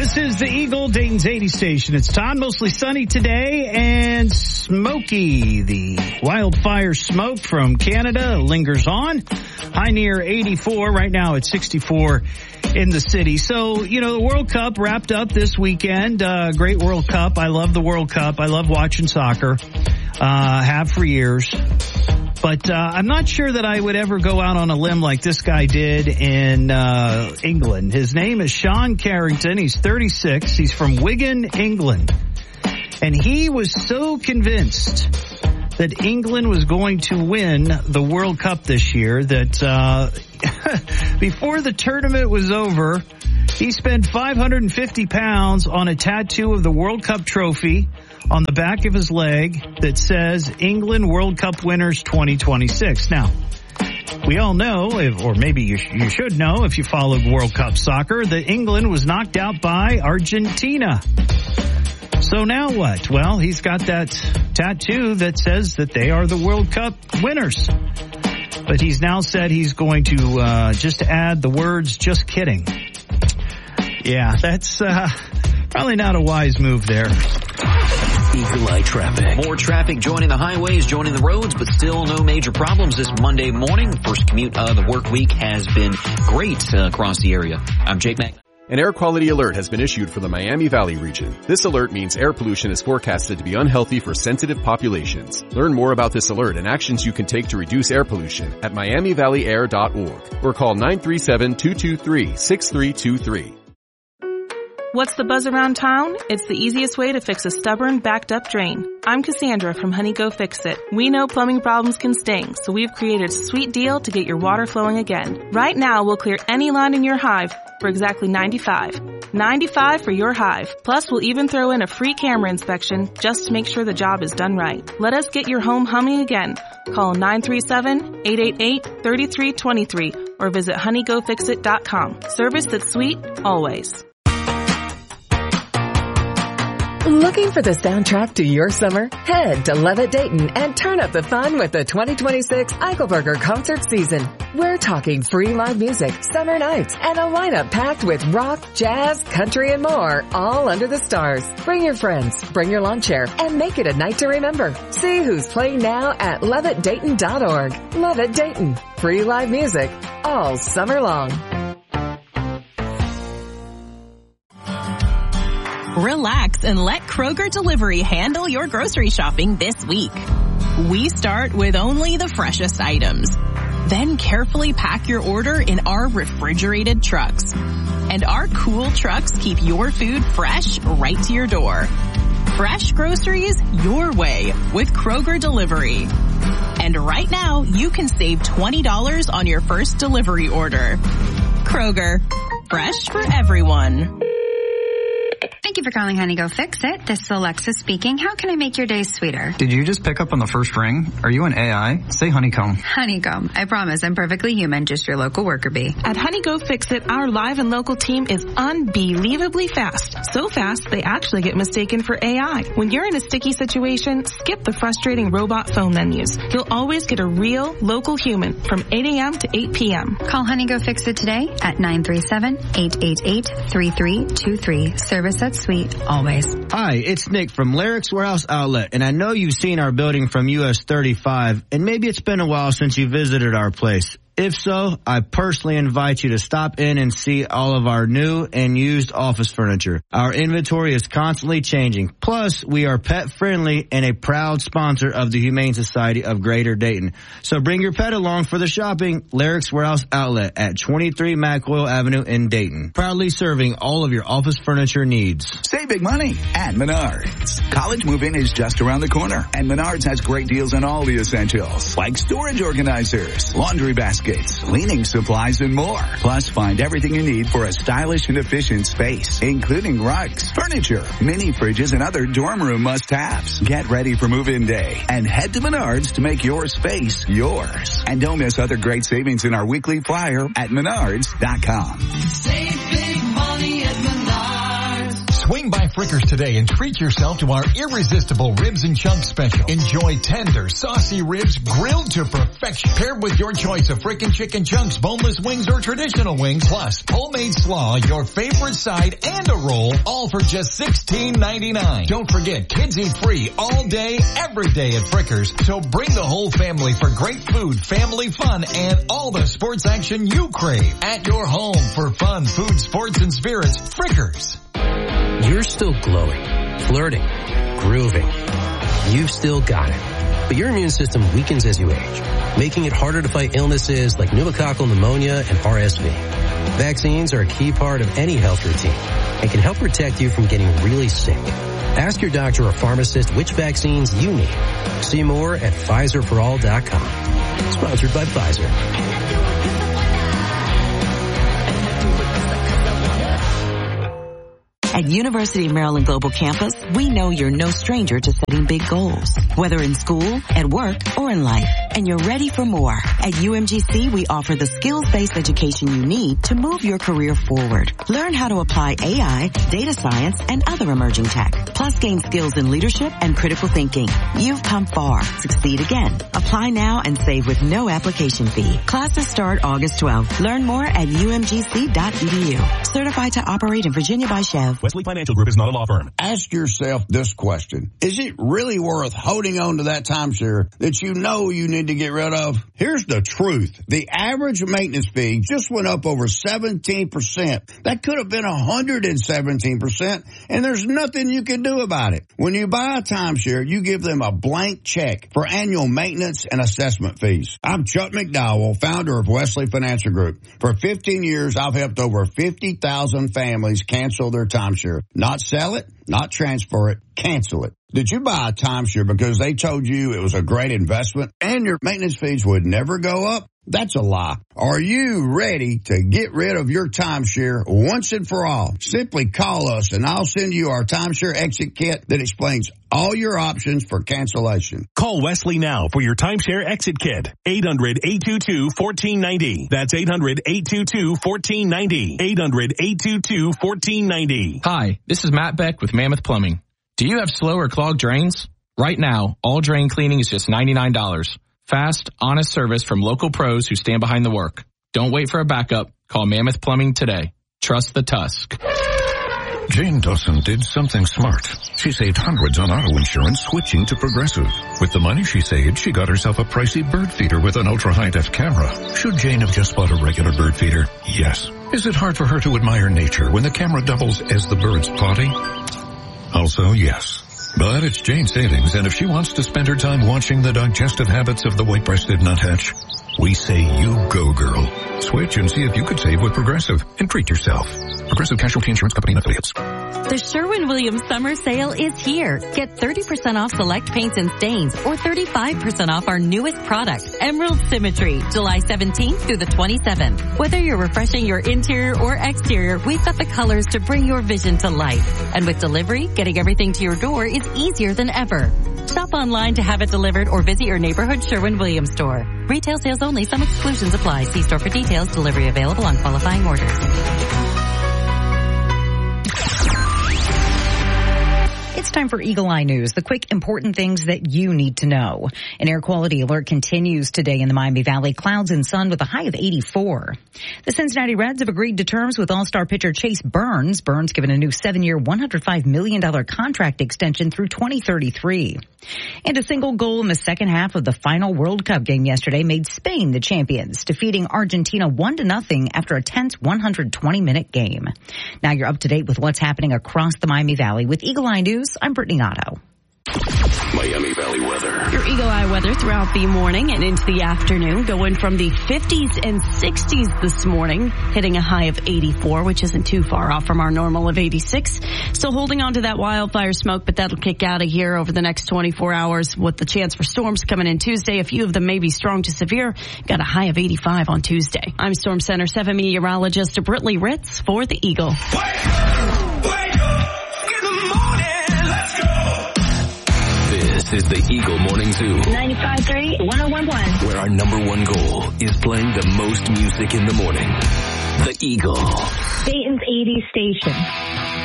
This is the Eagle, Dayton's 80 station. It's Todd, mostly sunny today and smoky. The wildfire smoke from Canada lingers on. High near 84. Right now it's 64 in the city. So, you know, the World Cup wrapped up this weekend. Great World Cup. I love the World Cup. I love watching soccer. Have for years. But I'm not sure that I would ever go out on a limb like this guy did in England. His name is Sean Carrington. He's 36. He's from Wigan, England. And he was so convinced that England was going to win the World Cup this year that before the tournament was over, he spent £550 on a tattoo of the World Cup trophy on the back of his leg that says England World Cup winners 2026. Now, we all know, or maybe you should know if you followed World Cup soccer, that England was knocked out by Argentina. So now what? Well, he's got that tattoo that says that they are the World Cup winners. But he's now said he's going to just add the words, just kidding. Yeah, that's probably not a wise move there. Eagle Eye traffic. More traffic joining the highways, joining the roads, but still no major problems this Monday morning. First commute of the work week has been great across the area. I'm Jake Mack. An air quality alert has been issued for the Miami Valley region. This alert means air pollution is forecasted to be unhealthy for sensitive populations. Learn more about this alert and actions you can take to reduce air pollution at miamivalley.air.org or call 937-223-6323. What's the buzz around town? It's the easiest way to fix a stubborn, backed-up drain. I'm Cassandra from Honey Go Fix It. We know plumbing problems can sting, so we've created a sweet deal to get your water flowing again. Right now, we'll clear any line in your hive for exactly $95. $95 for your hive. Plus, we'll even throw in a free camera inspection just to make sure the job is done right. Let us get your home humming again. Call 937-888-3323 or visit honeygofixit.com. Service that's sweet, always. Looking for the soundtrack to your summer? Head to Levitt Dayton and turn up the fun with the 2026 Eichelberger concert season. We're talking free live music, summer nights, and a lineup packed with rock, jazz, country, and more, all under the stars. Bring your friends, bring your lawn chair, and make it a night to remember. See who's playing now at levittdayton.org. Levitt Dayton. Free live music all summer long. Relax and let Kroger Delivery handle your grocery shopping this week. We start with only the freshest items. Then carefully pack your order in our refrigerated trucks. And our cool trucks keep your food fresh right to your door. Fresh groceries your way with Kroger Delivery. And right now, you can save $20 on your first delivery order. Kroger, fresh for everyone. Thank you for calling Honey Go Fix It. This is Alexa speaking. How can I make your day sweeter? Did you just pick up on the first ring? Are you an AI? Say honeycomb. Honeycomb. I promise I'm perfectly human, just your local worker bee. At Honey Go Fix It, our live and local team is unbelievably fast. So fast, they actually get mistaken for AI. When you're in a sticky situation, skip the frustrating robot phone menus. You'll always get a real, local human from 8 a.m. to 8 p.m. Call Honey Go Fix It today at 937-888-3323. Service that's sweet, always. Hi, it's Nick from Larrick's Warehouse Outlet, and I know you've seen our building from US 35, and maybe it's been a while since you visited our place. If so, I personally invite you to stop in and see all of our new and used office furniture. Our inventory is constantly changing. Plus, we are pet friendly and a proud sponsor of the Humane Society of Greater Dayton. So bring your pet along for the shopping. Larrick's Warehouse Outlet at 23 McCoyle Avenue in Dayton. Proudly serving all of your office furniture needs. Save big money at Menards. College move-in is just around the corner, and Menards has great deals on all the essentials, like storage organizers, laundry baskets, cleaning supplies, and more. Plus, find everything you need for a stylish and efficient space, including rugs, furniture, mini fridges, and other dorm room must-haves. Get ready for move-in day and head to Menards to make your space yours. And don't miss other great savings in our weekly flyer at Menards.com. Save big money at Menards. Swing by Frickers today and treat yourself to our irresistible ribs and chunks special. Enjoy tender, saucy ribs grilled to perfection. Paired with your choice of frickin' chicken chunks, boneless wings, or traditional wings, plus homemade slaw, your favorite side, and a roll, all for just $16.99. Don't forget, kids eat free all day, every day at Frickers. So bring the whole family for great food, family fun, and all the sports action you crave. At your home for fun, food, sports, and spirits, Frickers. You're still glowing, flirting, grooving. You've still got it. But your immune system weakens as you age, making it harder to fight illnesses like pneumococcal pneumonia and RSV. Vaccines are a key part of any health routine and can help protect you from getting really sick. Ask your doctor or pharmacist which vaccines you need. See more at PfizerForAll.com. Sponsored by Pfizer. At University of Maryland Global Campus, we know you're no stranger to setting big goals, whether in school, at work, or in life. And you're ready for more. At UMGC, we offer the skills-based education you need to move your career forward. Learn how to apply AI, data science, and other emerging tech. Plus gain skills in leadership and critical thinking. You've come far. Succeed again. Apply now and save with no application fee. Classes start August 12th. Learn more at umgc.edu. Certified to operate in Virginia by Chev. Wesley Financial Group is not a law firm. Ask yourself this question. Is it really worth holding on to that timeshare that you know you need to get rid of? Here's the truth. The average maintenance fee just went up over 17%. That could have been 117%, and there's nothing you can do about it. When you buy a timeshare, you give them a blank check for annual maintenance and assessment fees. I'm Chuck McDowell, founder of Wesley Financial Group. For 15 years, I've helped over 50,000 families cancel their timeshare. Not sell it, not transfer it, cancel it. Did you buy a timeshare because they told you it was a great investment and your maintenance fees would never go up? That's a lie. Are you ready to get rid of your timeshare once and for all? Simply call us and I'll send you our timeshare exit kit that explains all your options for cancellation. Call Wesley now for your timeshare exit kit. 800-822-1490. That's 800-822-1490. 800-822-1490. Hi, this is Matt Beck with Mammoth Plumbing. Do you have slow or clogged drains? Right now, all drain cleaning is just $99. Fast, honest service from local pros who stand behind the work. Don't wait for a backup. Call Mammoth Plumbing today. Trust the Tusk. Jane Dawson did something smart. She saved hundreds on auto insurance switching to Progressive. With the money she saved, she got herself a pricey bird feeder with an ultra-high-def camera. Should Jane have just bought a regular bird feeder? Yes. Is it hard for her to admire nature when the camera doubles as the bird's potty? Also, yes. But it's Jane's savings, and if she wants to spend her time watching the digestive habits of the white-breasted nuthatch, we say you go, girl. Switch and see if you could save with Progressive and treat yourself. Progressive Casualty Insurance Company and Affiliates. The Sherwin-Williams Summer Sale is here. Get 30% off select paints and stains or 35% off our newest product, Emerald Symmetry, July 17th through the 27th. Whether you're refreshing your interior or exterior, we've got the colors to bring your vision to life. And with delivery, getting everything to your door is easier than ever. Shop online to have it delivered or visit your neighborhood Sherwin-Williams store. Retail sales only. Some exclusions apply. See store for details. Delivery available on qualifying orders. It's time for Eagle Eye News, the quick, important things that you need to know. An air quality alert continues today in the Miami Valley. Clouds and sun with a high of 84. The Cincinnati Reds have agreed to terms with all-star pitcher Chase Burns. Burns given a new 7-year, $105 million contract extension through 2033. And a single goal in the second half of the final World Cup game yesterday made Spain the champions, defeating Argentina 1-0 after a tense 120-minute game. Now you're up to date with what's happening across the Miami Valley. With Eagle Eye News, I'm Brittany Otto. Miami Valley weather. Your Eagle Eye weather throughout the morning and into the afternoon, going from the 50s and 60s this morning, hitting a high of 84, which isn't too far off from our normal of 86. Still holding on to that wildfire smoke, but that'll kick out of here over the next 24 hours with the chance for storms coming in Tuesday. A few of them may be strong to severe. Got a high of 85 on Tuesday. I'm Storm Center 7 meteorologist Brittany Ritz for the Eagle. This is the Eagle Morning Zoo. 95.3, 101.1. Where our number one goal is playing the most music in the morning. The Eagle. Dayton's 80s station.